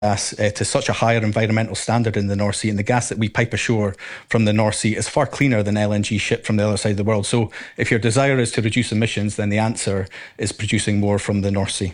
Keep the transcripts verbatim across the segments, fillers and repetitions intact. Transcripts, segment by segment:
gas uh, to such a higher environmental standard in the North Sea, and the gas that we pipe ashore from the North Sea is far cleaner than L N G shipped from the other side of the world. So if your desire is to reduce emissions, then the answer is producing more from the North Sea.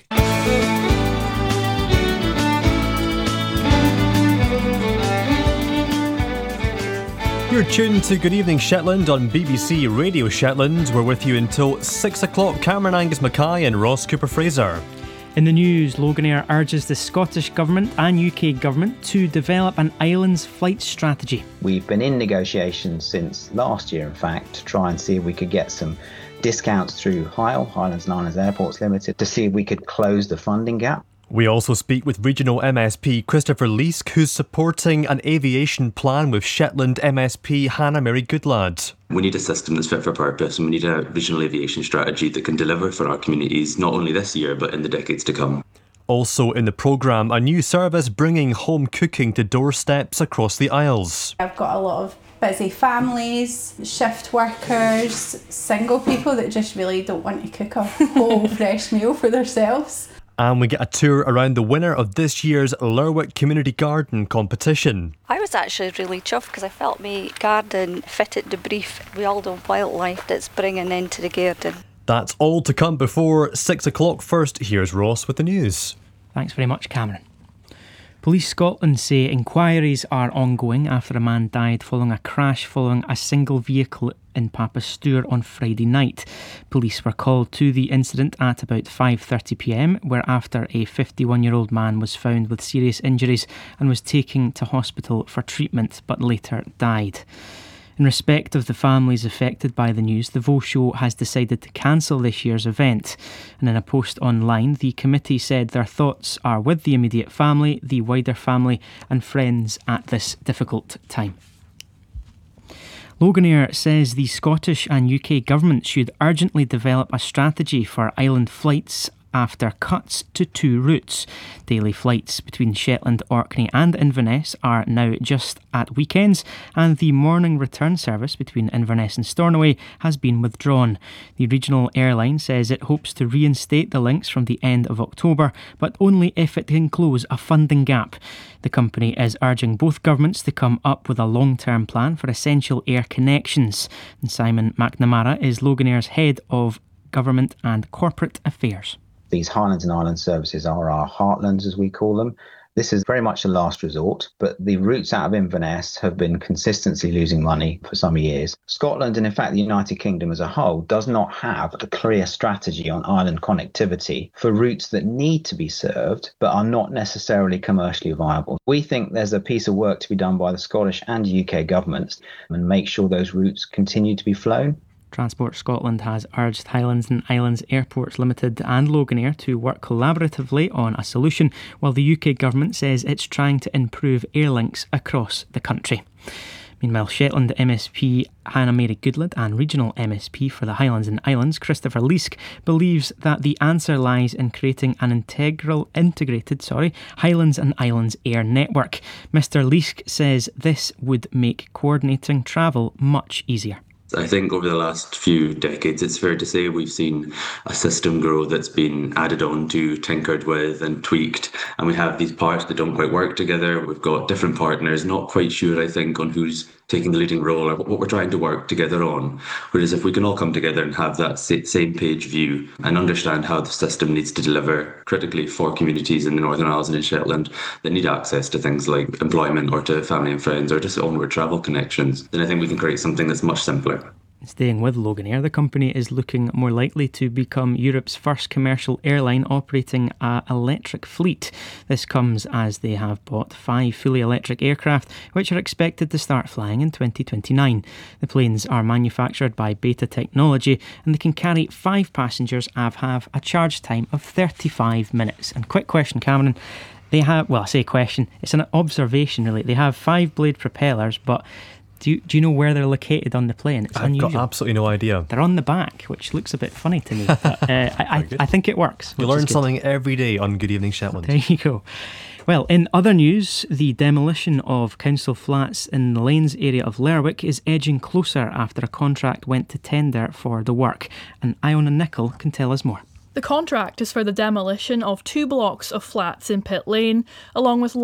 You're tuned to Good Evening Shetland on B B C Radio Shetland. We're with you until six o'clock. Cameron Angus Mackay and Ross Cooper-Fraser. In the news, Loganair urges the Scottish Government and U K Government to develop an islands flight strategy. We've been in negotiations since last year, in fact, to try and see if we could get some discounts through H I L, Highlands and Islands Airports Limited, to see if we could close the funding gap. We also speak with regional M S P Christopher Leask, who's supporting an aviation plan with Shetland M S P Hannah Mary Goodlad. We need a system that's fit for purpose, and we need a regional aviation strategy that can deliver for our communities, not only this year, but in the decades to come. Also in the programme, a new service bringing home cooking to doorsteps across the Isles. I've got a lot of busy families, shift workers, single people that just really don't want to cook a whole fresh meal for themselves. And we get a tour around the winner of this year's Lerwick Community Garden competition. I was actually really chuffed because I felt my garden fitted the brief with all the wildlife that's bringing into the garden. That's all to come before six o'clock. First, here's Ross with the news. Thanks very much, Cameron. Police Scotland say inquiries are ongoing after a man died following a crash following a single vehicle in Papastour on Friday night. Police were called to the incident at about five thirty p m, where after a fifty-one-year-old man was found with serious injuries and was taken to hospital for treatment but later died. In respect of the families affected by the news, the Vo Show has decided to cancel this year's event. And in a post online, the committee said their thoughts are with the immediate family, the wider family and friends at this difficult time. Loganair says the Scottish and U K governments should urgently develop a strategy for island flights after cuts to two routes. Daily flights between Shetland, Orkney and Inverness are now just at weekends, and the morning return service between Inverness and Stornoway has been withdrawn. The regional airline says it hopes to reinstate the links from the end of October, but only if it can close a funding gap. The company is urging both governments to come up with a long-term plan for essential air connections. And Simon McNamara is Loganair's head of government and corporate affairs. These Highlands and Islands services are our heartlands, as we call them. This is very much a last resort, but the routes out of Inverness have been consistently losing money for some years. Scotland, and in fact the United Kingdom as a whole, does not have a clear strategy on island connectivity for routes that need to be served but are not necessarily commercially viable. We think there's a piece of work to be done by the Scottish and U K governments and make sure those routes continue to be flown. Transport Scotland has urged Highlands and Islands Airports Limited and Loganair to work collaboratively on a solution, while the U K government says it's trying to improve air links across the country. Meanwhile, Shetland M S P Hannah Mary Goodlad and regional M S P for the Highlands and Islands Christopher Leask believes that the answer lies in creating an integral, integrated sorry, Highlands and Islands air network. Mister Leask says this would make coordinating travel much easier. I think over the last few decades, it's fair to say we've seen a system grow that's been added on to, tinkered with and tweaked. And we have these parts that don't quite work together. We've got different partners, not quite sure, I think, on who's taking the leading role or what we're trying to work together on. Whereas if we can all come together and have that same page view and understand how the system needs to deliver critically for communities in the Northern Isles and in Shetland that need access to things like employment or to family and friends or just onward travel connections, then I think we can create something that's much simpler. Staying with Loganair, the company is looking more likely to become Europe's first commercial airline operating an electric fleet. This comes as they have bought five fully electric aircraft, which are expected to start flying in twenty twenty-nine. The planes are manufactured by Beta Technology and they can carry five passengers and have a charge time of thirty-five minutes. And quick question, Cameron. They have, well, I say question, it's an observation really. They have five blade propellers, but Do you, do you know where they're located on the plane? It's I've unusual. got absolutely no idea. They're on the back, which looks a bit funny to me. But, uh, I, I, I think it works. You learn something every day on Good Evening Shetland. There you go. Well, in other news, the demolition of council flats in the Lanes area of Lerwick is edging closer after a contract went to tender for the work. And Iona Nicol can tell us more. The contract is for the demolition of two blocks of flats in Pit Lane, along with